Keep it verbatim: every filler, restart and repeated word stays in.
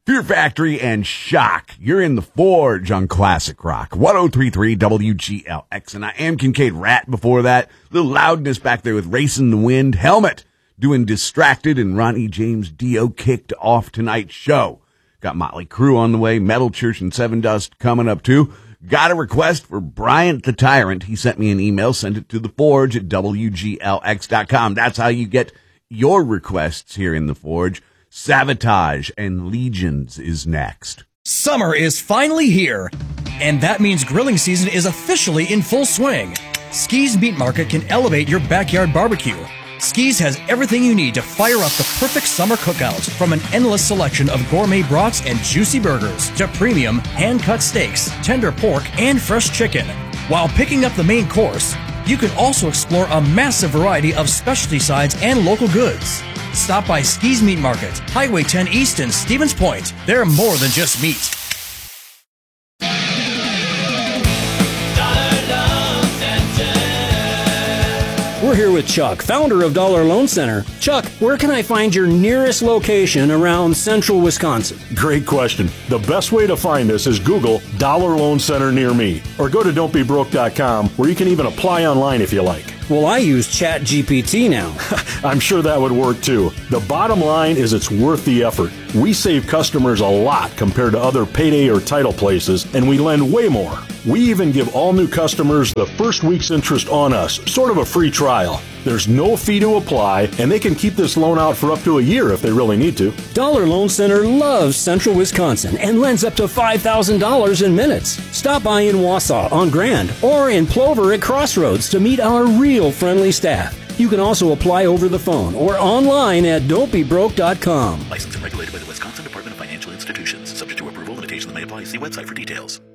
Fear Factory and Shock. You're in the Forge on Classic Rock. ten thirty-three W G L X. And I am Kincaid Rat before that. Little loudness back there with Racing the Wind. Helmet doing Distracted, and Ronnie James Dio kicked off tonight's show. Got Motley Crue on the way. Metal Church and Seven Dust coming up too. Got a request for Bryant the Tyrant. He sent me an email. Send it to the Forge at W G L X dot com. That's how you get your requests here in the Forge. Sabotage and Legions is next. Summer is finally here, and that means grilling season is officially in full swing. Ski's Meat Market can elevate your backyard barbecue. Ski's has everything you need to fire up the perfect summer cookout, from an endless selection of gourmet brats and juicy burgers to premium hand-cut steaks, tender pork, and fresh chicken. While picking up the main course, you can also explore a massive variety of specialty sides and local goods. Stop by Ski's Meat Market, Highway ten East in Stevens Point. They're more than just meat. We're here with Chuck, founder of Dollar Loan Center. Chuck, where can I find your nearest location around central Wisconsin? Great question. The best way to find us is Google Dollar Loan Center near me, or go to don't be broke dot com, where you can even apply online if you like. Well, I use Chat G P T now. I'm sure that would work too. The bottom line is it's worth the effort. We save customers a lot compared to other payday or title places, and we lend way more. We even give all new customers the first week's interest on us, sort of a free trial. There's no fee to apply, and they can keep this loan out for up to a year if they really need to. Dollar Loan Center loves central Wisconsin and lends up to five thousand dollars in minutes. Stop by in Wausau on Grand or in Plover at Crossroads to meet our real friendly staff. You can also apply over the phone or online at don't be broke dot com. Licensed and regulated by the Wisconsin Department of Financial Institutions. Subject to approval, limitations may apply. See website for details.